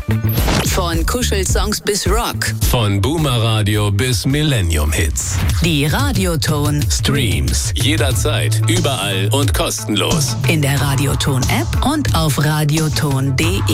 Von Kuschelsongs bis Rock. Von Boomer-Radio bis Millennium-Hits. Die Radioton Streams. Jederzeit, überall und kostenlos. in der Radioton-App und auf radioton.de.